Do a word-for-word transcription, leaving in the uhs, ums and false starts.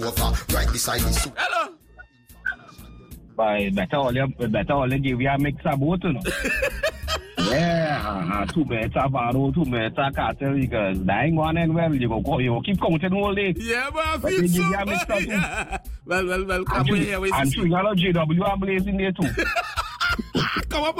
Right beside the suit. Hello. By better all you better all you give you a mix of both, you know. Yeah, two better Varo, two better Cartel, because dying one and well, you go, you go keep counting all day. Yeah, but I But feel they so give you a mix of yeah. Well, well, well, come And here. you and you got a J W are blazing there too.